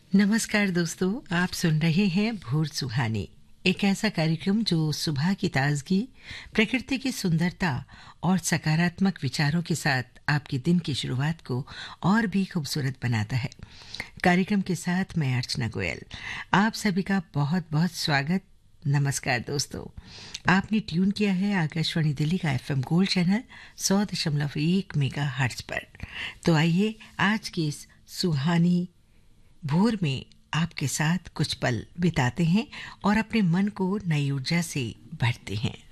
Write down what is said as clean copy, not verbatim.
नमस्कार दोस्तों, आप सुन रहे हैं भोर सुहानी, एक ऐसा कार्यक्रम जो सुबह की ताजगी, प्रकृति की सुंदरता और सकारात्मक विचारों के साथ आपके दिन की शुरुआत को और भी खूबसूरत बनाता है। कार्यक्रम के साथ मैं अर्चना गोयल, आप सभी का बहुत बहुत स्वागत। नमस्कार दोस्तों, आपने ट्यून किया है आकाशवाणी दिल्ली का एफएम गोल्ड चैनल 100.1 मेगाहर्ट्ज पर। तो आइए आज की इस सुहानी भोर में आपके साथ कुछ पल बिताते हैं और अपने मन को नई ऊर्जा से भरते हैं।